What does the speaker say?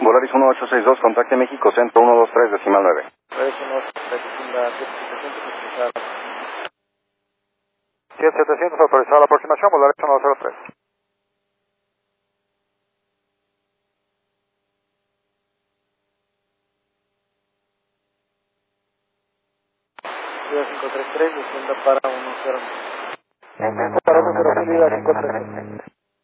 Volaris 1862, contacte México Centro 123, decimal 9. Volaris 123, la certificación que 7700, autorizada la aproximación, Volaris 103. Vida 533, descienda para 10. Para 105, Vida 533.